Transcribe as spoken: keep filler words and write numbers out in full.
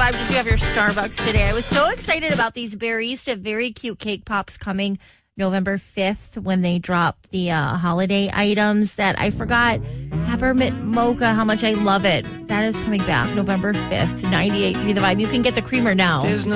Vibe. Did you have your Starbucks today? I was so excited about these Barista very cute cake pops coming November fifth when they drop the uh, holiday items that I forgot. Peppermint mocha, how much I love it. That is coming back November fifth, ninety-eight point three The Vibe. You can get the creamer now.